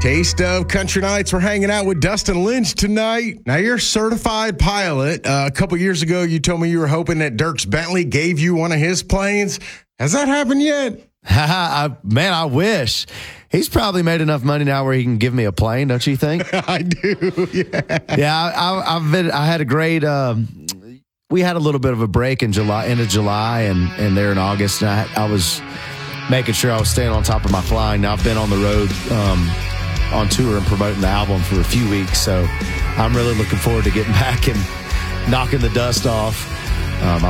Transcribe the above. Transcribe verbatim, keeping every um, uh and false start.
Taste of Country Nights. We're hanging out with Dustin Lynch tonight. Now, you're a certified pilot. Uh, a couple years ago, you told me you were hoping that Dierks Bentley gave you one of his planes. Has that happened yet? I, man, I wish. He's probably made enough money now where he can give me a plane, don't you think? I do, yeah. Yeah, I, I, I've been, I had a great, um, we had a little bit of a break in July, end of July, and, and there in August, and I, I was making sure I was staying on top of my flying. Now, I've been on the road um, on tour and promoting the album for a few weeks, so I'm really looking forward to getting back and knocking the dust off. Um, I